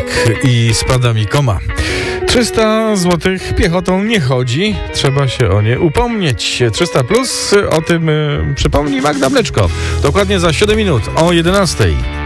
Tak, i spada mi koma. 300 zł piechotą nie chodzi, trzeba się o nie upomnieć. 300 plus, o tym przypomni Magda Mleczko. Dokładnie za 7 minut o 11.